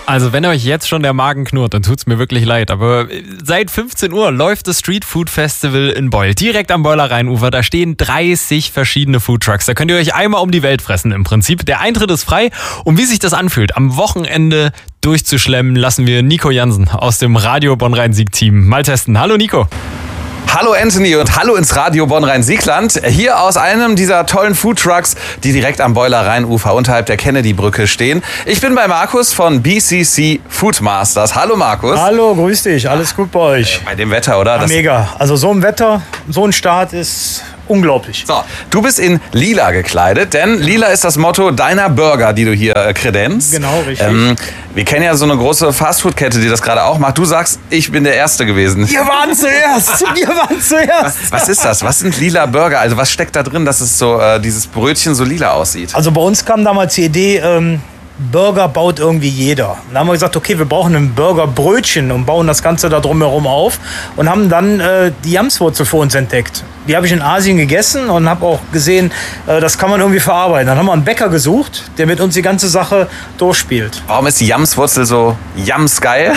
Also wenn euch jetzt schon der Magen knurrt, dann tut's mir wirklich leid. Aber seit 15 Uhr läuft das Street Food Festival in Beul. Direkt am Beuler Rheinufer. Da stehen 30 verschiedene Foodtrucks. Da könnt ihr euch einmal um die Welt fressen im Prinzip. Der Eintritt ist frei. Und wie sich das anfühlt, am Wochenende durchzuschlemmen, lassen wir Nico Jansen aus dem Radio Bonn-Rhein-Sieg-Team mal testen. Hallo Nico. Hallo Anthony und hallo ins Radio Bonn-Rhein-Siegland. Hier aus einem dieser tollen Foodtrucks, die direkt am Beuler Rheinufer unterhalb der Kennedy-Brücke stehen. Ich bin bei Markus von BCC Foodmasters. Hallo Markus. Hallo, grüß dich. Alles gut bei euch? Bei dem Wetter, oder? Ja, mega. Also so ein Wetter, so ein Start ist unglaublich. So, du bist in lila gekleidet, denn lila ist das Motto deiner Burger, die du hier kredenzt. Genau, richtig. Wir kennen ja so eine große Fastfood-Kette, die das gerade auch macht. Du sagst, ich bin der Erste gewesen. Wir waren zuerst. Was ist das? Was sind lila Burger? Also was steckt da drin, dass es so dieses Brötchen so lila aussieht? Also bei uns kam damals die Idee, Burger baut irgendwie jeder. Dann haben wir gesagt, okay, wir brauchen ein Burgerbrötchen und bauen das Ganze da drumherum auf und haben dann die Jamswurzel für uns entdeckt. Die habe ich in Asien gegessen und habe auch gesehen, das kann man irgendwie verarbeiten. Dann haben wir einen Bäcker gesucht, der mit uns die ganze Sache durchspielt. Warum ist die Jamswurzel so jamsgeil?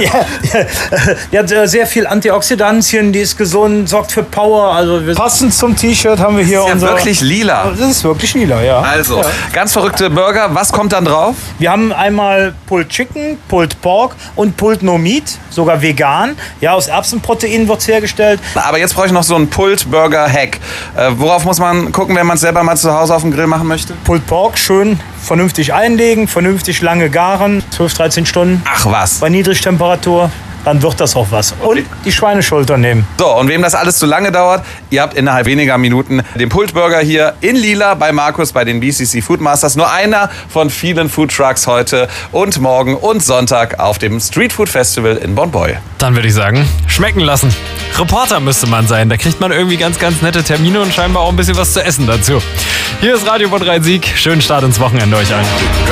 Die hat sehr viel Antioxidantien, die ist gesund, sorgt für Power. Also passend zum T-Shirt haben wir hier Das ist ja wirklich lila. Das ist wirklich lila, ja. Also, ganz verrückte Burger. Was kommt dann drauf? Wir haben einmal Pulled Chicken, Pulled Pork und Pulled No Meat, sogar vegan. Ja, aus Erbsenprotein wird es hergestellt. Aber jetzt brauche ich noch so einen Pulled Burger Hack. Worauf muss man gucken, wenn man es selber mal zu Hause auf dem Grill machen möchte? Pulled Pork schön vernünftig einlegen, vernünftig lange garen, 12-13 Stunden. Ach was. Bei Niedrigtemperatur. Dann wird das auch was. Und die Schweineschulter nehmen. So, und wem das alles zu lange dauert, ihr habt innerhalb weniger Minuten den Pulled Burger hier in lila bei Markus bei den BCC Foodmasters. Nur einer von vielen Foodtrucks heute und morgen und Sonntag auf dem Street Food Festival in Bonn-Beul. Dann würde ich sagen, schmecken lassen. Reporter müsste man sein. Da kriegt man irgendwie ganz, ganz nette Termine und scheinbar auch ein bisschen was zu essen dazu. Hier ist Radio Bonn-Rhein-Sieg. Schönen Start ins Wochenende euch allen.